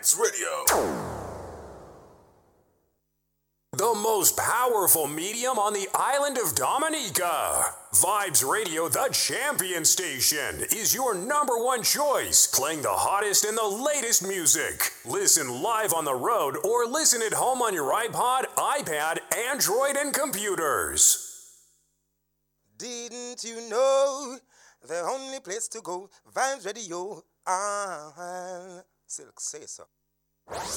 Vibes Radio. The most powerful medium on the island of Dominica. Vibes Radio, the champion station, is your number one choice, playing the hottest and the latest music. Listen live on the road or listen at home on your iPod, iPad, Android, and computers. Didn't you know the only place to go, Vibes Radio? Silk say so.